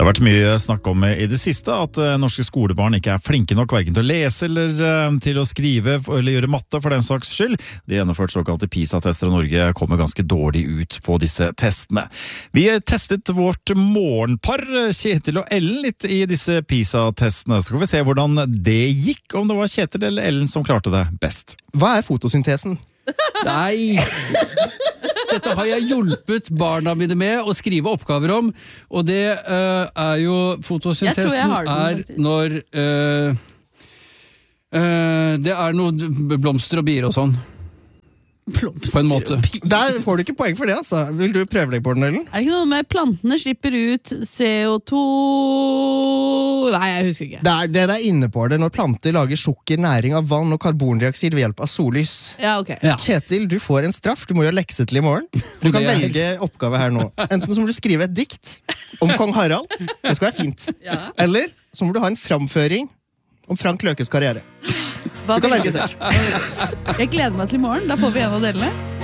Det har vært mye snakk om i det siste at norske skolebarn ikke flinke nok hverken til å lese eller til å skrive eller gjøre matte for den saks skyld. De gjennomført såkalte PISA-tester, og Norge kommer ganske dårlig ut på disse testene. Vi testet vårt morgenpar, Kjetil og Ellen, litt i disse PISA-testene. Så skal vi se hvordan det gikk, om det var Kjetil eller Ellen som klarte det best. Hva fotosyntesen? Nei! Dette har jeg hjulpet barna mine med å skrive oppgaver om, og det jo fotosyntesen når det noe blomster og bier og sånn. På en måte. Der får du ikke poeng for det, altså. Vil du prøve deg på den, Ellen? Det ikke noe med plantene slipper ut CO2? Nei, jeg husker ikke. Det inne på det når planter lager sukker, næring av vann og karbondioksid ved hjelp av sollys. Ja, ok. Ja. Kjetil, du får en straff. Du må gjøre lekse til i morgen. Du kan velge oppgave her nå. Enten så må du skrive et dikt om kong Harald. Det skal være fint. Ja. Eller så må du ha en framføring om Frank Løkes karriere. Du kan velge selv. Jeg gleder meg til i morgen. Da får vi en av delene.